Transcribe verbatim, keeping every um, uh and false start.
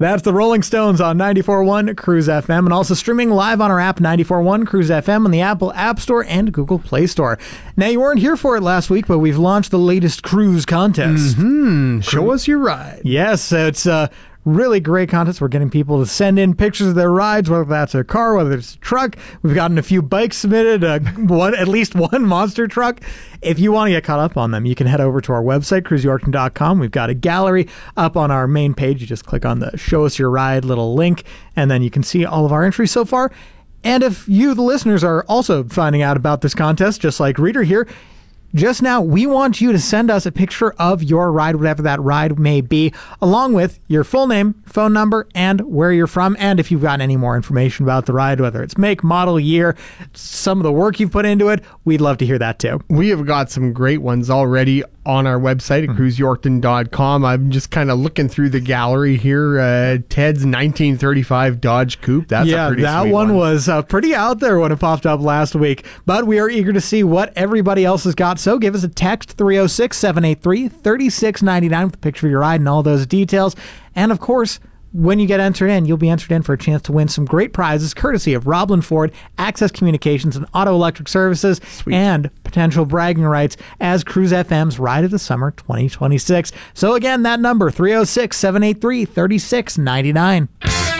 That's the Rolling Stones on ninety-four point one Cruise F M, and also streaming live on our app, ninety-four point one Cruise F M, on the Apple App Store and Google Play Store. Now, you weren't here for it last week, but we've launched the latest cruise contest. Mm-hmm. Show us your ride. Yes, it's a really great contest. We're getting people to send in pictures of their rides, whether that's a car, whether it's a truck. We've gotten a few bikes submitted, uh, one at least one monster truck. If you want to get caught up on them, you can head over to our website, cruise yorkton dot com. We've got a gallery up on our main page. You just click on the Show Us Your Ride little link, and then you can see all of our entries so far. And if you, the listeners, are also finding out about this contest, just like Reader here, just now, we want you to send us a picture of your ride, whatever that ride may be, along with your full name, phone number, and where you're from. And if you've got any more information about the ride, whether it's make, model, year, some of the work you've put into it, we'd love to hear that too. We have got some great ones already on our website at mm-hmm. cruise yorkton dot com. I'm just kind of looking through the gallery here. Uh, Ted's nineteen thirty-five Dodge Coupe. That's yeah, a pretty that sweet one, one was uh, pretty out there when it popped up last week. But we are eager to see what everybody else has got. So give us a text, three oh six, seven eight three, three six nine nine, with a picture of your ride and all those details. And of course, when you get entered in, you'll be entered in for a chance to win some great prizes courtesy of Roblin Ford, Access Communications, and Auto Electric Services, Sweet. And potential bragging rights as Cruise F M's Ride of the Summer twenty twenty-six. So again, that number, three oh six, seven eight three, three six nine nine.